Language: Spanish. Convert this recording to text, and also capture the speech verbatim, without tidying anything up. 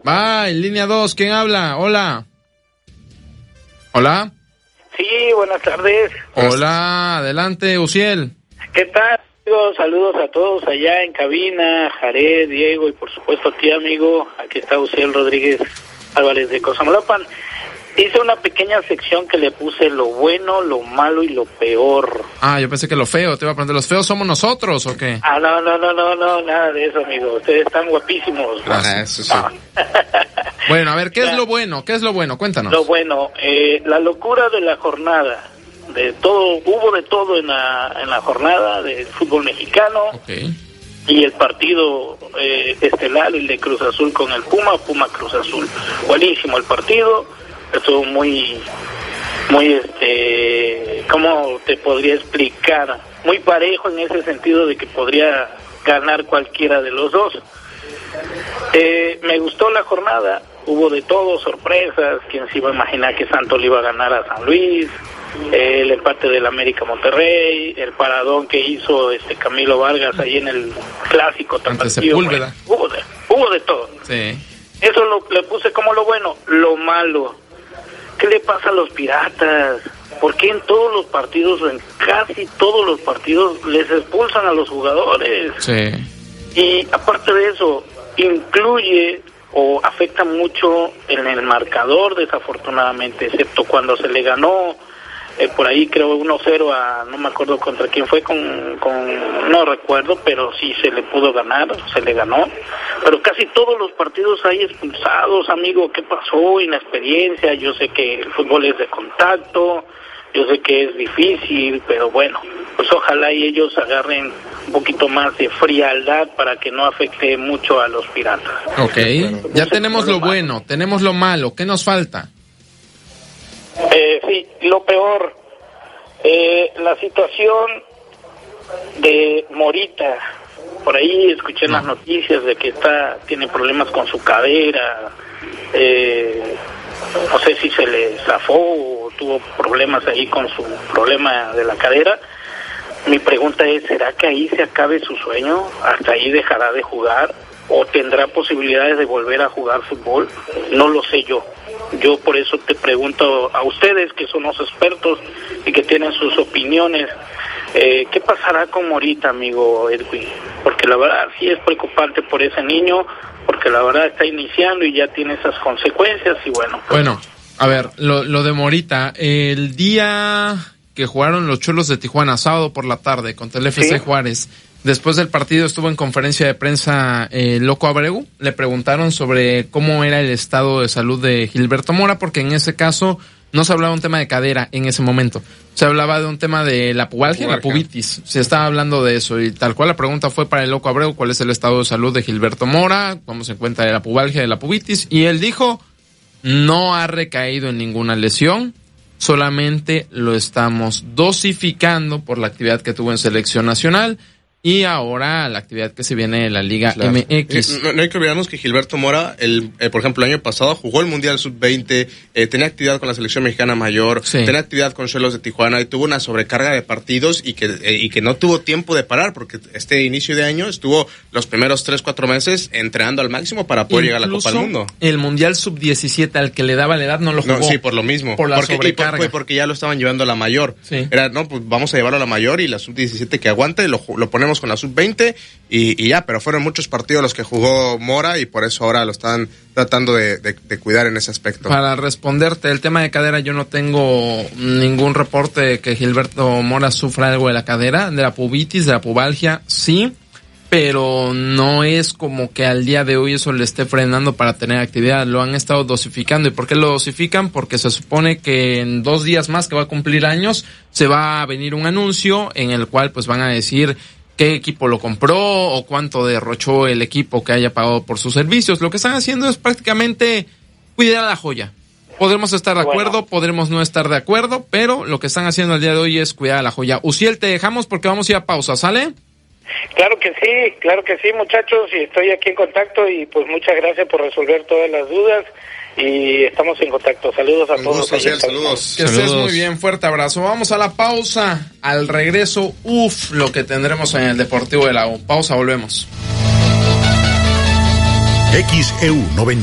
Va, en línea dos, ¿quién habla? Hola. Hola. Sí, buenas tardes. Hola, adelante, Uciel. ¿Qué tal, amigos? Saludos a todos allá en cabina, Jared, Diego y por supuesto a ti, amigo. Aquí está Uciel Rodríguez Álvarez de Cosamaloapan. Hice una pequeña sección que le puse lo bueno, lo malo y lo peor. Ah, yo pensé que lo feo, te iba a preguntar, ¿los feos somos nosotros o qué? Ah, no, no, no, no, no, nada de eso, amigo. Ustedes están guapísimos. Ah, eso sí. Bueno, a ver, ¿qué es lo bueno? ¿Qué es lo bueno? Cuéntanos. Lo bueno, eh, la locura de la jornada. De todo, hubo de todo en la, en la jornada del fútbol mexicano. Okay. Y el partido eh, estelar, el de Cruz Azul con el Puma, Puma Cruz Azul. Buenísimo el partido. Estuvo muy, muy, este, ¿cómo te podría explicar? Muy parejo en ese sentido de que podría ganar cualquiera de los dos. Eh, me gustó la jornada, hubo de todo, sorpresas, quién se iba a imaginar que Santos le iba a ganar a San Luis, eh, el empate del América Monterrey, el paradón que hizo este Camilo Vargas ahí en el clásico tapatío. Bueno, hubo de, hubo de todo. Sí. Eso lo, le puse como lo bueno. Lo malo, ¿qué le pasa a los Piratas? ¿Por qué en todos los partidos, o en casi todos los partidos, les expulsan a los jugadores? Sí. Y aparte de eso, incluye o afecta mucho en el marcador, desafortunadamente, excepto cuando se le ganó, eh, por ahí creo uno cero a, no me acuerdo contra quién fue, con, con no recuerdo, pero sí se le pudo ganar, se le ganó. Pero casi todos los partidos hay expulsados, amigo. ¿Qué pasó? Inexperiencia. Yo sé que el fútbol es de contacto, yo sé que es difícil, pero bueno, pues ojalá y ellos agarren un poquito más de frialdad para que no afecte mucho a los Piratas. Ok, ya tenemos lo bueno, tenemos lo malo, ¿qué nos falta? Eh, sí, lo peor, eh, la situación de Morita. Por ahí escuché en las noticias de que está tiene problemas con su cadera, eh, no sé si se le zafó o tuvo problemas ahí con su problema de la cadera. Mi pregunta es, ¿será que ahí se acabe su sueño? ¿Hasta ahí dejará de jugar? ¿O tendrá posibilidades de volver a jugar fútbol? No lo sé yo. Yo por eso te pregunto a ustedes, que son los expertos y que tienen sus opiniones, eh, ¿qué pasará con Morita, amigo Edwin? Porque la verdad sí es preocupante por ese niño, porque la verdad está iniciando y ya tiene esas consecuencias y bueno. Pues, bueno, a ver, lo, lo de Morita, el día que jugaron los Cholos de Tijuana, sábado por la tarde, contra el F C ¿Sí? Juárez, después del partido estuvo en conferencia de prensa eh, Loco Abreu, le preguntaron sobre cómo era el estado de salud de Gilberto Mora, porque en ese caso no se hablaba de un tema de cadera en ese momento, se hablaba de un tema de la pubalgia, la pubitis, se estaba hablando de eso y tal cual la pregunta fue para el Loco Abreu, ¿cuál es el estado de salud de Gilberto Mora? ¿Cómo se encuentra de la pubalgia, de la pubitis? Y él dijo, no ha recaído en ninguna lesión, solamente lo estamos dosificando por la actividad que tuvo en selección nacional y ahora la actividad que se viene de la Liga claro. M X. No, no hay que olvidarnos que Gilberto Mora, el, eh, por ejemplo, el año pasado jugó el Mundial sub veinte, eh, tenía actividad con la selección mexicana mayor, sí. tenía actividad con Cholos de Tijuana y tuvo una sobrecarga de partidos y que eh, y que no tuvo tiempo de parar porque este inicio de año estuvo los primeros tres, cuatro meses entrenando al máximo para poder Incluso llegar a la Copa del Mundo. El Mundial sub diecisiete al que le daba la edad no lo jugó. No, sí, por lo mismo. Por la porque, sobrecarga. Y por, porque ya lo estaban llevando a la mayor. Sí. Era, no, pues vamos a llevarlo a la mayor y la sub diecisiete que aguante, lo, lo ponemos con la sub veinte Y, y ya, pero fueron muchos partidos los que jugó Mora y por eso ahora lo están tratando de, de, de cuidar en ese aspecto. Para responderte, el tema de cadera, yo no tengo ningún reporte de que Gilberto Mora sufra algo de la cadera, de la pubitis, de la pubalgia, sí, pero no es como que al día de hoy eso le esté frenando para tener actividad, lo han estado dosificando. ¿Y por qué lo dosifican? Porque se supone que en dos días más que va a cumplir años, se va a venir un anuncio en el cual pues van a decir qué equipo lo compró o cuánto derrochó el equipo que haya pagado por sus servicios. Lo que están haciendo es prácticamente cuidar la joya. Podremos estar de acuerdo, bueno. podremos no estar de acuerdo, pero lo que están haciendo el día de hoy es cuidar a la joya. Uciel, te dejamos porque vamos a ir a pausa, ¿sale? Claro que sí, claro que sí, muchachos, y estoy aquí en contacto y pues muchas gracias por resolver todas las dudas. Y estamos en contacto. Saludos a todos. Gusto, Ciel, saludos. Que estés muy bien, fuerte abrazo. Vamos a la pausa. Al regreso, uff, lo que tendremos en el Deportivo de la U. Pausa, volvemos. X E U noventa